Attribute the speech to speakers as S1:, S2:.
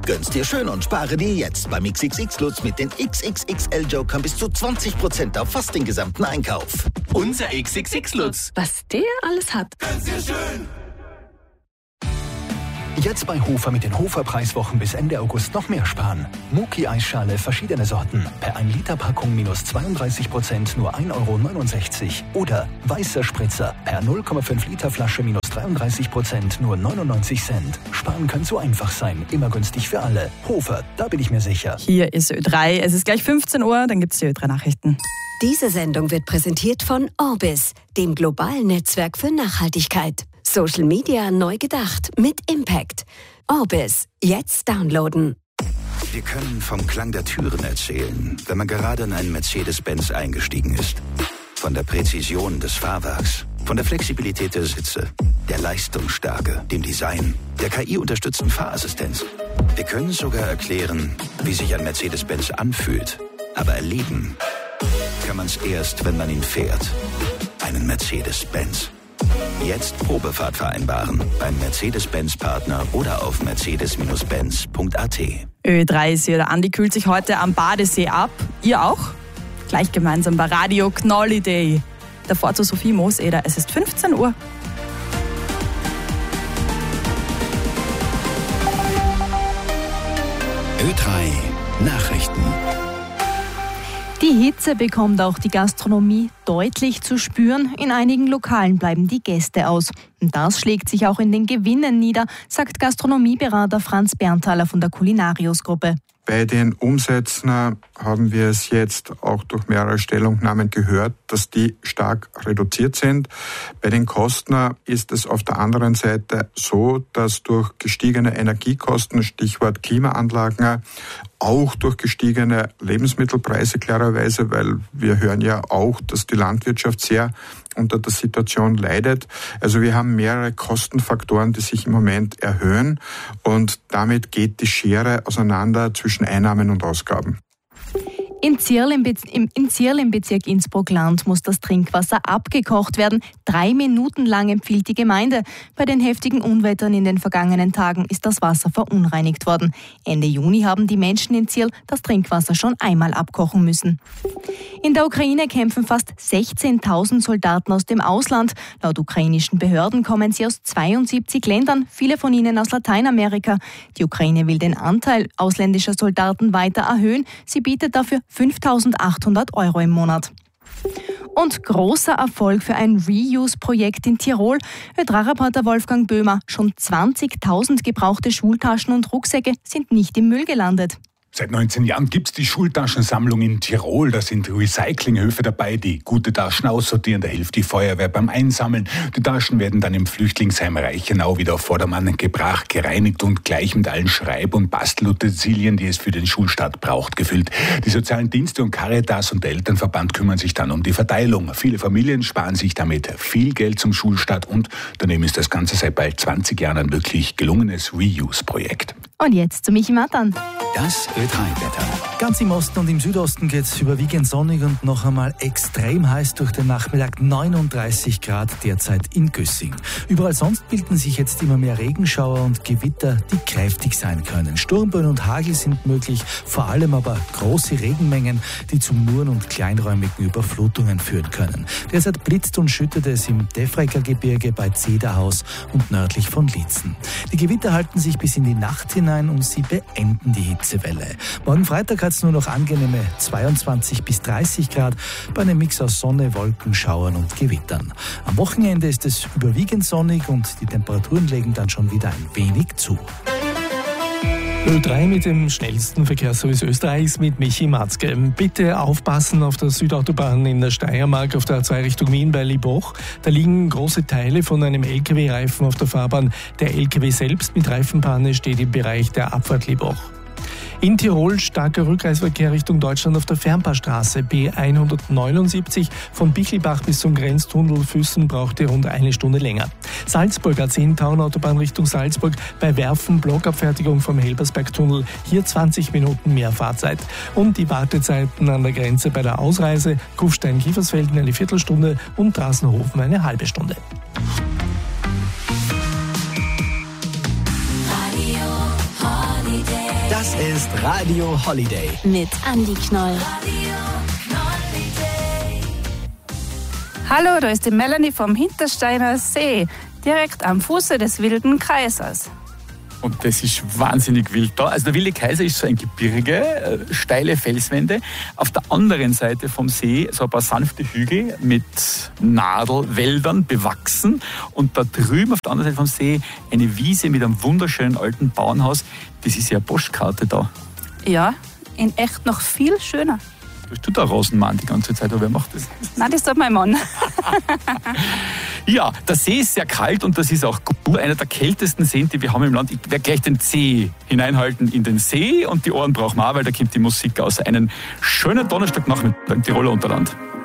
S1: Gönn's dir schön und spare dir jetzt beim XXX-Lutz mit den XXXL-Jokern bis zu 20% auf fast den gesamten Einkauf.
S2: Unser XXX-Lutz.
S3: Was der alles hat.
S2: Gönn's dir schön.
S4: Jetzt bei Hofer mit den Hofer-Preiswochen bis Ende August noch mehr sparen. Muki-Eisschale verschiedene Sorten. Per 1 Liter Packung minus 32%, nur 1,69 €. Oder weißer Spritzer. Per 0,5 Liter Flasche minus 33%, nur 99 Cent. Sparen kann so einfach sein. Immer günstig für alle. Hofer, da bin ich mir sicher.
S3: Hier ist Ö3. Es ist gleich 15 Uhr, dann gibt's die Ö3 Nachrichten.
S5: Diese Sendung wird präsentiert von Orbis, dem globalen Netzwerk für Nachhaltigkeit. Social Media neu gedacht mit Impact. Orbis, jetzt downloaden.
S6: Wir können vom Klang der Türen erzählen, wenn man gerade in einen Mercedes-Benz eingestiegen ist. Von der Präzision des Fahrwerks, von der Flexibilität der Sitze, der Leistungsstärke, dem Design, der KI-unterstützten Fahrassistenz. Wir können sogar erklären, wie sich ein Mercedes-Benz anfühlt. Aber erleben kann man es erst, wenn man ihn fährt. Einen Mercedes-Benz. Jetzt Probefahrt vereinbaren beim Mercedes-Benz-Partner oder auf mercedes-benz.at.
S3: Ö3 ist hier. Der Andi kühlt sich heute am Badesee ab. Ihr auch? Gleich gemeinsam bei Radio Knolliday. Davor zu Sophie Mooseder. Es ist 15 Uhr.
S6: Ö3 Nachrichten.
S7: Die Hitze bekommt auch die Gastronomie deutlich zu spüren. In einigen Lokalen bleiben die Gäste aus. Und das schlägt sich auch in den Gewinnen nieder, sagt Gastronomieberater Franz Berntaler von der Culinarius-Gruppe.
S8: Bei den Umsätzen haben wir es jetzt auch durch mehrere Stellungnahmen gehört, dass die stark reduziert sind. Bei den Kosten ist es auf der anderen Seite so, dass durch gestiegene Energiekosten, Stichwort Klimaanlagen, auch durch gestiegene Lebensmittelpreise klarerweise, weil wir hören ja auch, dass die Landwirtschaft sehr unter der Situation leidet. Also wir haben mehrere Kostenfaktoren, die sich im Moment erhöhen und damit geht die Schere auseinander zwischen Einnahmen und Ausgaben.
S7: In Zierl im Bezirk Innsbruck-Land muss das Trinkwasser abgekocht werden. 3 Minuten lang empfiehlt die Gemeinde. Bei den heftigen Unwettern in den vergangenen Tagen ist das Wasser verunreinigt worden. Ende Juni haben die Menschen in Zierl das Trinkwasser schon einmal abkochen müssen. In der Ukraine kämpfen fast 16.000 Soldaten aus dem Ausland. Laut ukrainischen Behörden kommen sie aus 72 Ländern, viele von ihnen aus Lateinamerika. Die Ukraine will den Anteil ausländischer Soldaten weiter erhöhen. Sie bietet dafür 5.800 € im Monat. Und großer Erfolg für ein Reuse-Projekt in Tirol. Ö3-Reporter Wolfgang Böhmer. Schon 20.000 gebrauchte Schultaschen und Rucksäcke sind nicht im Müll gelandet.
S9: Seit 19 Jahren gibt es die Schultaschensammlung in Tirol. Da sind Recyclinghöfe dabei, die gute Taschen aussortieren. Da hilft die Feuerwehr beim Einsammeln. Die Taschen werden dann im Flüchtlingsheim Reichenau wieder auf Vordermann gebracht, gereinigt und gleich mit allen Schreib- und Bastelutensilien, die es für den Schulstart braucht, gefüllt. Die sozialen Dienste und Caritas und der Elternverband kümmern sich dann um die Verteilung. Viele Familien sparen sich damit viel Geld zum Schulstart und daneben ist das Ganze seit bald 20 Jahren ein wirklich gelungenes Reuse-Projekt.
S7: Und jetzt zu Michi Matan.
S6: Das Ö3-Wetter.
S4: Ganz im Osten und im Südosten geht es überwiegend sonnig und noch einmal extrem heiß durch den Nachmittag. 39 Grad derzeit in Güssing. Überall sonst bilden sich jetzt immer mehr Regenschauer und Gewitter, die kräftig sein können. Sturmböen und Hagel sind möglich, vor allem aber große Regenmengen, die zu Muren und kleinräumigen Überflutungen führen können. Derzeit blitzt und schüttet es im Defrecker Gebirge bei Zederhaus und nördlich von Lietzen. Die Gewitter halten sich bis in die Nacht hinein und sie beenden die Hitzewelle. Morgen Freitag hat es nur noch angenehme 22 bis 30 Grad bei einem Mix aus Sonne, Wolken, Schauern und Gewittern. Am Wochenende ist es überwiegend sonnig und die Temperaturen legen dann schon wieder ein wenig zu.
S10: Ö3 mit dem schnellsten Verkehrsservice Österreichs mit Michi Matzke. Bitte aufpassen auf der Südautobahn in der Steiermark auf der A2 Richtung Wien bei Liboch. Da liegen große Teile von einem LKW-Reifen auf der Fahrbahn. Der LKW selbst mit Reifenpanne steht im Bereich der Abfahrt Liboch. In Tirol starker Rückreisverkehr Richtung Deutschland auf der Fernpaarstraße B179 von Bichelbach bis zum Grenztunnel Füssen brauchte rund 1 Stunde länger. Salzburg A10 Autobahn Richtung Salzburg bei Werfen Blockabfertigung vom Helbersbergtunnel, hier 20 Minuten mehr Fahrzeit. Und die Wartezeiten an der Grenze bei der Ausreise Kufstein-Kiefersfelden eine Viertelstunde und Drassenhofen eine halbe Stunde.
S11: Radio Holiday.
S2: Das ist Radio Holiday.
S5: Mit Andi Knoll.
S11: Hallo, da ist die Melanie vom Hintersteiner See, direkt am Fuße des Wilden Kaisers.
S12: Und das ist wahnsinnig wild da. Also der Wilde Kaiser ist so ein Gebirge, steile Felswände. Auf der anderen Seite vom See so ein paar sanfte Hügel mit Nadelwäldern bewachsen. Und da drüben auf der anderen Seite vom See eine Wiese mit einem wunderschönen alten Bauernhaus. Das ist ja eine Postkarte da.
S11: Ja, in echt noch viel schöner.
S12: Du da Rosenmann die ganze Zeit, aber wer macht das?
S11: Nein, das tut mein Mann.
S12: Ja, der See ist sehr kalt und das ist auch gut. Einer der kältesten Seen, die wir haben im Land. Ich werde gleich den Zeh hineinhalten in den See und die Ohren brauchen wir auch, weil da kommt die Musik aus. Einen schönen Donnerstagnachmittag im Tiroler Unterland.